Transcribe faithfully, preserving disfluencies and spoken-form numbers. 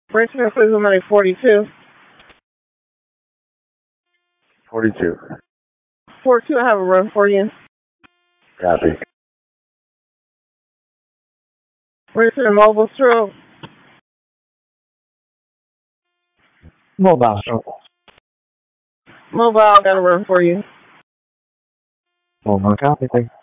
Richmond, please, money forty-two. forty-two. forty-two, I have a run for you. Copy. Richmond, Mobile Stroke. Mobile stroke. Mobile, got a run for you. Mobile copy.